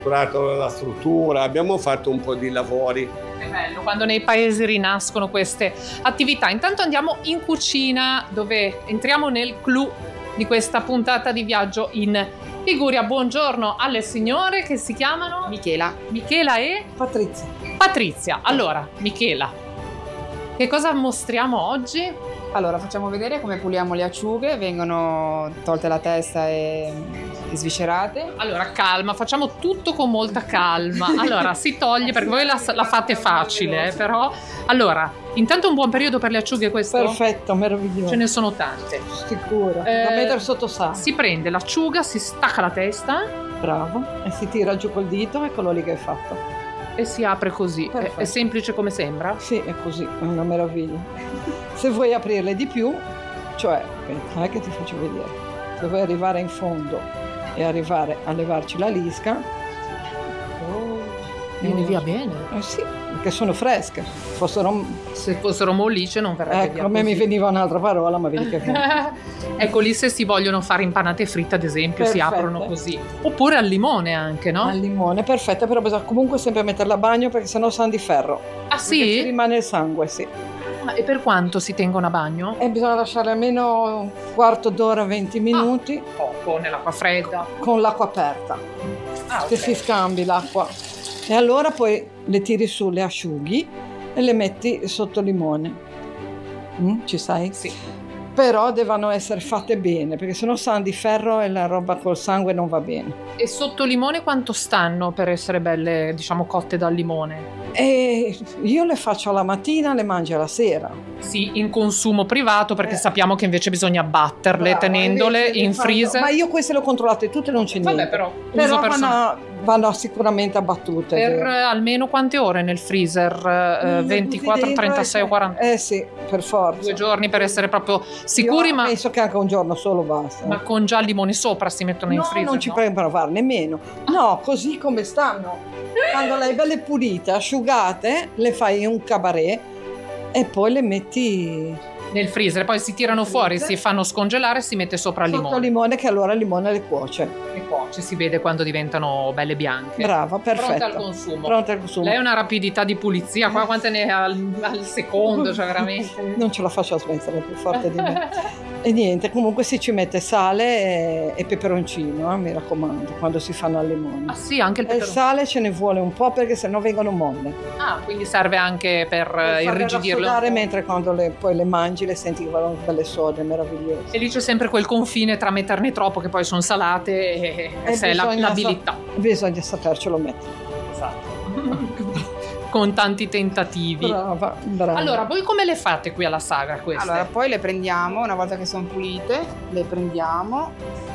Curato la struttura, abbiamo fatto un po' di lavori. È bello quando nei paesi rinascono queste attività. Intanto andiamo in cucina, dove entriamo nel clou di questa puntata di Viaggio in Liguria. Buongiorno alle signore che si chiamano Michela e Patrizia. Patrizia. Allora, Michela, che cosa mostriamo oggi? Allora, facciamo vedere come puliamo le acciughe, vengono tolte la testa e sviscerate. Allora, calma, facciamo tutto con molta calma. Allora, si toglie, perché voi la fate facile, però. Allora, intanto un buon periodo per le acciughe questo? Perfetto, meraviglioso. Ce ne sono tante. Sicuro. Da mettere sotto sale. Si prende l'acciuga, si stacca la testa. Bravo. E si tira giù col dito, eccolo lì che è fatto. E si apre così. È semplice come sembra? Sì, è così, è una meraviglia. Se vuoi aprirle di più, cioè, aspetta, che ti faccio vedere. Se vuoi arrivare in fondo e arrivare a levarci la lisca, viene via bene. Sì, perché sono fresche. Se fossero mollice non verrebbe via. A me mi veniva un'altra parola, ma vedi che ecco, lì se si vogliono fare impanate fritte, ad esempio, si aprono così. Oppure al limone anche, no? Al limone, perfetta, però bisogna comunque sempre metterla a bagno perché sennò sanno di ferro. Ah sì? Perché ci rimane il sangue, sì. E per quanto si tengono a bagno? Bisogna lasciare almeno un quarto d'ora, 20 minuti. Poco, nell'acqua fredda. Con l'acqua aperta. Che si scambi l'acqua. E allora poi le tiri su, le asciughi e le metti sotto limone. Ci sai? Sì. Però devono essere fatte bene, perché sennò sanno di ferro e la roba col sangue non va bene. E sotto limone quanto stanno per essere belle, diciamo, cotte dal limone? E io le faccio alla mattina, le mangio alla sera. Sì, in consumo privato, perché sappiamo che invece bisogna batterle tenendole in freezer. Ma io queste le ho controllate tutte, non c'è niente. Vabbè, però vanno sicuramente abbattute. Per almeno quante ore nel freezer? 24, 36 o 40? Sì, per forza. 2 giorni per essere proprio sicuri, io ma penso che anche un giorno solo basta. Ma con già il limone sopra si mettono in freezer? Non ci puoi provare nemmeno. No, così come stanno. Quando le hai belle pulite, asciugate, le fai in un cabaret e poi le metti nel freezer, poi si tirano fuori, si fanno scongelare e si mette sopra il limone. Sotto il limone, che allora il limone le cuoce. Le cuoce, si vede quando diventano belle bianche. Brava, perfetto. Pronta al consumo. Pronta al consumo. Lei ha una rapidità di pulizia, qua quante ne ha al secondo, cioè veramente. Non ce la faccio a smettere, è più forte di me. E niente, comunque si ci mette sale e peperoncino, mi raccomando, quando si fanno al limone. Ah sì, anche il peperoncino. Il sale ce ne vuole un po' perché sennò vengono molle. Ah, quindi serve anche per irrigidirle. Mentre quando poi le mangi le senti che vanno belle sode, meravigliose. E lì c'è sempre quel confine tra metterne troppo, che poi sono salate, e se è l'abilità. Bisogna sapercelo mettere. Esatto. Con tanti tentativi. Brava. Allora, voi come le fate qui alla Sagra queste? Allora, poi le prendiamo, una volta che sono pulite, le prendiamo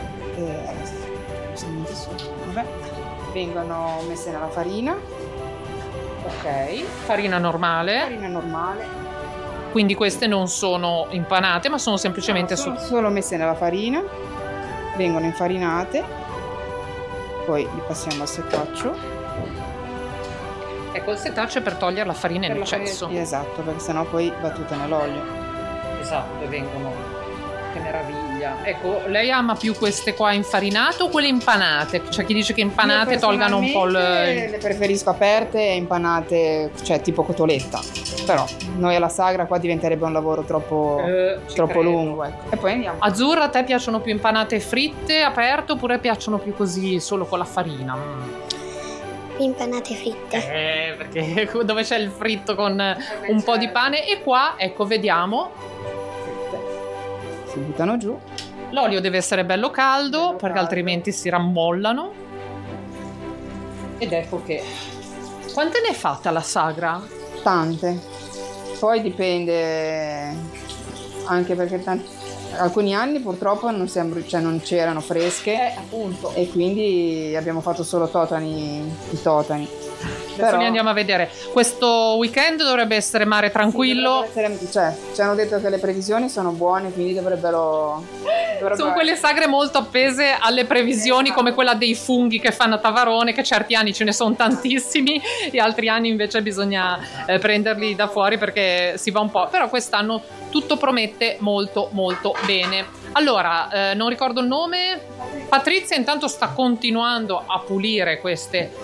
vengono messe nella farina. Ok, farina normale. Farina normale. Quindi queste non sono impanate, ma sono semplicemente sono solo messe nella farina, vengono infarinate, poi li passiamo al setaccio. Ecco, il setaccio è per togliere la farina in eccesso. Esatto, perché sennò poi battute nell'olio. Esatto, e vengono. Che meraviglia. Ecco, lei ama più queste qua infarinate o quelle impanate? C'è chi dice che impanate tolgano un po' le preferisco aperte e impanate, cioè tipo cotoletta. Però noi alla Sagra qua diventerebbe un lavoro troppo lungo. Ecco. E poi andiamo. Azzurra, a te piacciono più impanate fritte, aperte, oppure piacciono più così solo con la farina? Impanate fritte. Perché dove c'è il fritto con un po' di pane. E qua, ecco, vediamo. Si buttano giù. L'olio deve essere bello caldo, perché altrimenti si rammollano. Ed ecco che. Quante ne è fatta la Sagra? Tante. Poi dipende anche perché alcuni anni purtroppo non c'erano fresche, appunto. E quindi abbiamo fatto solo i totani. Adesso ne andiamo a vedere. Questo weekend dovrebbe essere mare tranquillo. Sì, ci hanno detto che le previsioni sono buone, quindi dovrebbero sono quelle sagre molto appese alle previsioni, come quella dei funghi che fanno a Tavarone, che certi anni ce ne sono tantissimi e altri anni invece bisogna prenderli da fuori perché si va un po'. Però quest'anno tutto promette molto molto bene. Allora, non ricordo il nome. Patrizia intanto sta continuando a pulire queste